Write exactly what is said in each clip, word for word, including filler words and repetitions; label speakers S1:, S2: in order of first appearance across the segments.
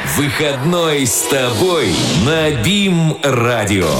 S1: Выходной с тобой на БИМ-радио.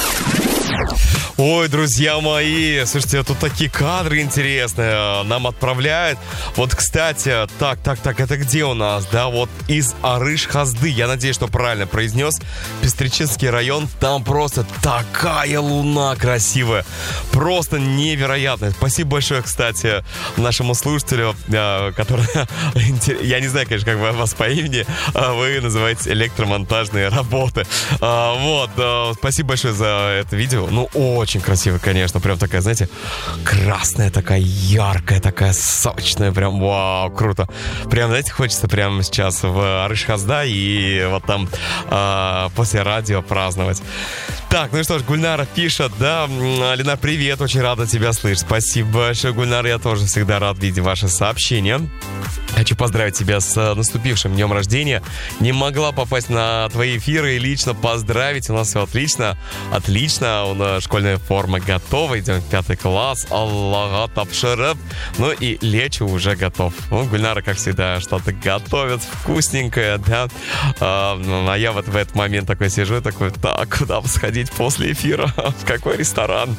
S2: Ой, друзья мои, слушайте, тут такие кадры интересные нам отправляют. Вот, кстати, так, так, так, это где у нас? Да, вот из Арыш-Хазды, я надеюсь, что правильно произнес. Пестричинский район, там просто такая луна красивая. Просто невероятная. Спасибо большое, кстати, нашему слушателю, который, я не знаю, конечно, как вас по имени, вы называете электромонтажные работы. Вот, спасибо большое за это видео. Ну, очень Очень красиво, конечно, прям такая, знаете, красная такая, яркая такая, сочная, прям, вау, круто. Прям, знаете, хочется прямо сейчас в Арыш-Хазда и вот там э, после радио праздновать. Так, ну что ж, Гульнара пишет, да, Ленар, привет, очень рада тебя слышать. Спасибо большое, Гульнара, я тоже всегда рад видеть ваши сообщения. Хочу поздравить тебя с наступившим днем рождения. Не могла попасть на твои эфиры и лично поздравить. У нас все отлично. Отлично. У нас школьная форма готова. Идем в пятый класс. Аллаха тапшырып. Ну и Лечу уже готов. Ну, Гульнара, как всегда, что-то готовит вкусненькое, да. А, а я вот в этот момент такой сижу, такой, так, куда сходить после эфира? В какой ресторан?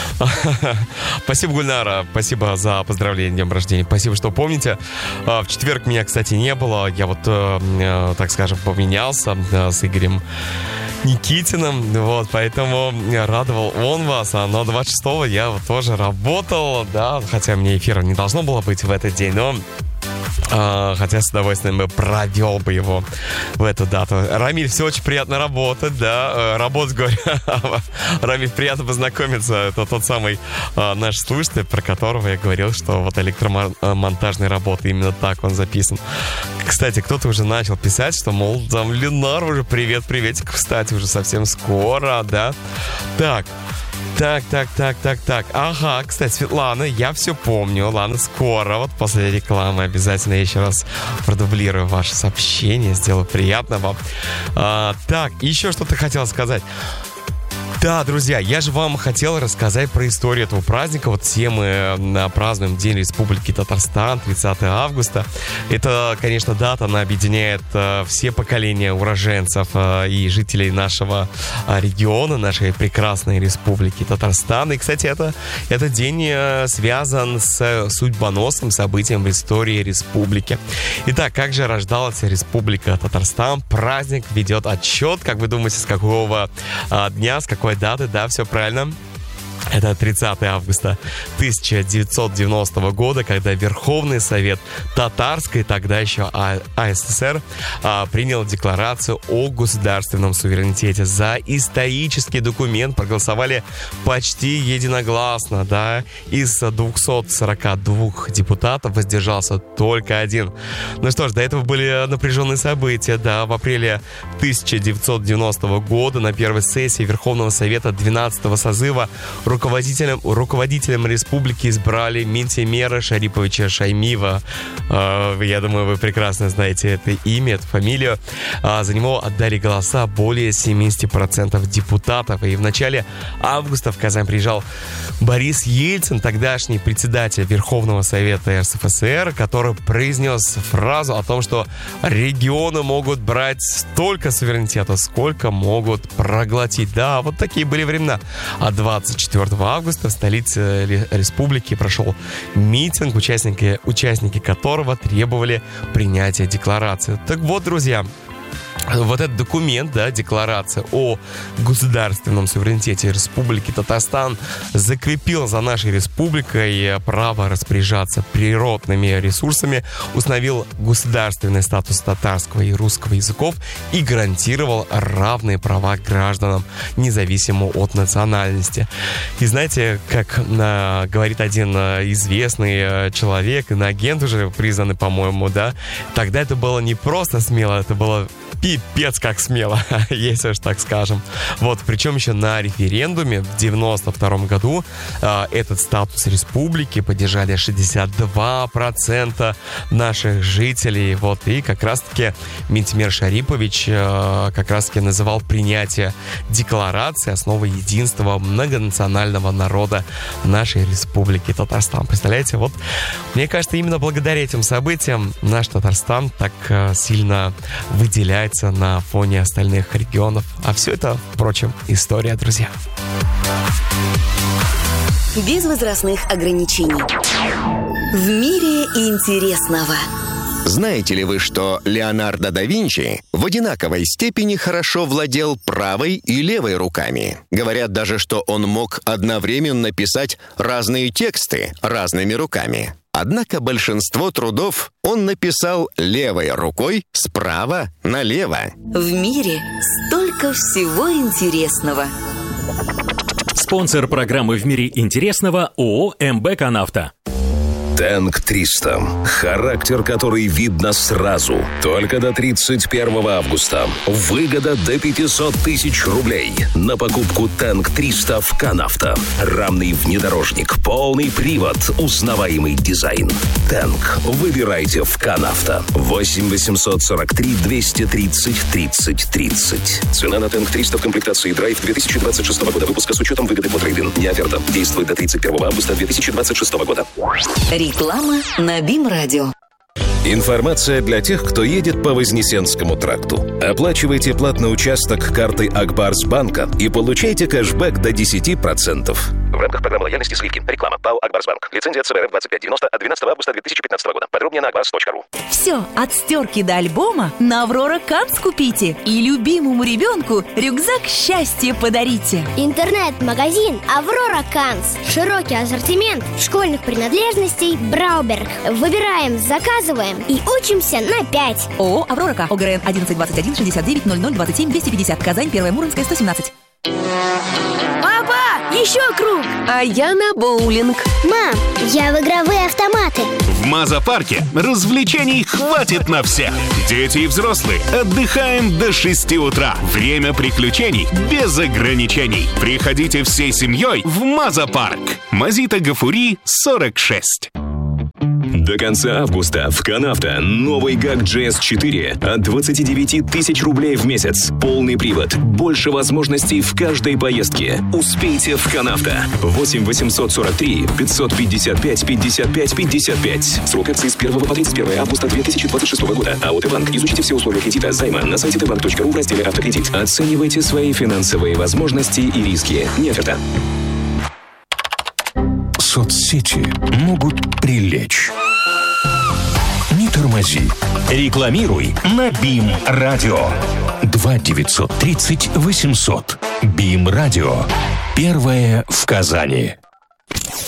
S2: Спасибо, Гульнара. Спасибо за поздравление днем рождения. Спасибо, что помните. В четверг меня, кстати, не было. Я вот, э, так скажем, поменялся э, с Игорем Никитиным. Вот, поэтому радовал он вас. А на двадцать шестого я вот тоже работал, да, хотя мне эфира не должно было быть в этот день, но Uh, хотя с удовольствием бы провел бы его в эту дату. Рамиль, все очень приятно работать, да, uh, работать, говорю. Рамиль, приятно познакомиться. Это тот самый uh, наш слушатель, про которого я говорил, что вот электромонтажные работы, именно так он записан. Кстати, кто-то уже начал писать, что, мол, там, Ленар уже привет, приветик, кстати, уже совсем скоро, да. Так, Так, так, так, так, так. Ага, кстати, Светлана, я все помню. Ладно, скоро, вот после рекламы обязательно еще раз продублирую ваше сообщение, сделаю приятно вам. А, так, еще что-то хотел сказать. Да, друзья, я же вам хотел рассказать про историю этого праздника. Вот все мы празднуем День Республики Татарстан, тридцатого августа. Это, конечно, дата, она объединяет э, все поколения уроженцев э, и жителей нашего э, региона, нашей прекрасной Республики Татарстан. И, кстати, это, этот день э, связан с судьбоносным событием в истории республики. Итак, как же рождалась Республика Татарстан? Праздник ведет отсчет, как вы думаете, с какого э, дня, с какой даты? Да, все правильно. Это тридцатого августа тысяча девятьсот девяностого года, когда Верховный Совет Татарской, тогда еще АССР, принял декларацию о государственном суверенитете. За исторический документ проголосовали почти единогласно, да. Из двухсот сорока двух депутатов воздержался только один. Ну что ж, до этого были напряженные события, да. В апреле тысяча девятьсот девяностого года на первой сессии Верховного Совета двенадцатого созыва Руководителем, руководителем республики избрали Минтимера Шариповича Шаймиева. Я думаю, вы прекрасно знаете это имя, эту фамилию. За него отдали голоса более семьдесят процентов депутатов. И в начале августа в Казань приезжал Борис Ельцин, тогдашний председатель Верховного Совета эр эс эф эс эр, который произнес фразу о том, что регионы могут брать столько суверенитета, сколько могут проглотить. Да, вот такие были времена. А двадцать четвёртого августа в столице республики прошел митинг, участники, участники которого требовали принятия декларации. Так вот, друзья, вот этот документ, да, декларация о государственном суверенитете Республики Татарстан закрепил за нашей республикой право распоряжаться природными ресурсами, установил государственный статус татарского и русского языков и гарантировал равные права гражданам, независимо от национальности. И знаете, как а, говорит один известный человек, иноагент уже признанный, по-моему, да, тогда это было не просто смело, это было пипец как смело, если уж так скажем. Вот, причем еще на референдуме в девяносто втором году э, этот статус республики поддержали шестьдесят два процента наших жителей. Вот, и как раз-таки Минтимер Шарипович э, как раз-таки называл принятие декларации основой единства многонационального народа нашей республики Татарстан. Представляете, вот, мне кажется, именно благодаря этим событиям наш Татарстан так э, сильно выделяет выделяется на фоне остальных регионов. А все это, впрочем, история, друзья.
S3: Без возрастных ограничений. В мире интересного.
S4: Знаете ли вы, что Леонардо да Винчи в одинаковой степени хорошо владел правой и левой руками? Говорят даже, что он мог одновременно писать разные тексты разными руками. Однако большинство трудов он написал левой рукой справа налево.
S3: В мире столько всего интересного.
S5: Спонсор программы «В мире интересного» ООО «МБ Канавто».
S6: Тэнк триста. Характер, который видно сразу. Только до тридцать первого августа. Выгода до пятьсот тысяч рублей. На покупку Тэнк триста в Канавто. Рамный внедорожник, полный привод, узнаваемый дизайн. Тэнк. Выбирайте в Канавто. восемь восемьсот сорок три двести тридцать тридцать тридцать. Цена на Тэнк триста в комплектации Драйв две тысячи двадцать шестого года выпуска с учетом выгоды по трейд-ин. Не оферта. Действует до тридцать первого августа две тысячи двадцать шестого года.
S3: Реклама на БИМ-радио.
S6: Информация для тех, кто едет по Вознесенскому тракту. Оплачивайте платный участок картой Акбарсбанка и получайте кэшбэк до десять процентов. В рамках программы лояльности скидки. Реклама. ПАО Акбарсбанк. Лицензия ЦБРФ двадцать пять девяносто от двенадцатого августа две тысячи пятнадцатого года. Подробнее на акбарс точка ру.
S7: Все, от стерки до альбома на Аврора Канц купите. И любимому ребенку рюкзак счастья подарите.
S8: Интернет-магазин Аврора Канц. Широкий ассортимент школьных принадлежностей Брауберг. Выбираем, заказываем и учимся на пять.
S7: ООО «Аврора К». ОГРН одиннадцать двадцать один шестьдесят девять ноль ноль двадцать семь двести пятьдесят. Казань, Первая Муромская, сто семнадцать.
S8: Папа, еще круг.
S9: А я на боулинг.
S8: Мам, я в игровые автоматы.
S10: В Маза-парке развлечений хватит на всех. Дети и взрослые отдыхаем до шести утра. Время приключений без ограничений. Приходите всей семьей в Маза-парк. Мазита Гафури, сорок шесть.
S6: До конца августа в Канавто новый ГАК джи эс четыре от двадцать девять тысяч рублей в месяц. Полный привод, больше возможностей в каждой поездке. Успейте в Канавто. восемь восемьсот сорок три пятьсот пятьдесят пять пятьдесят пять пятьдесят пять. Срок акции с первого по тридцать первого августа две тысячи двадцать шестого года. АО «Т-банк». Изучите все условия кредита займа на сайте тэ банк точка ру в разделе «Автокредит». Оценивайте свои финансовые возможности и риски. Не оферта.
S10: Соцсети могут прилечь. Не тормози. Рекламируй на БИМ-радио. два девятьсот тридцать восемьсот. БИМ-радио. Первое в Казани.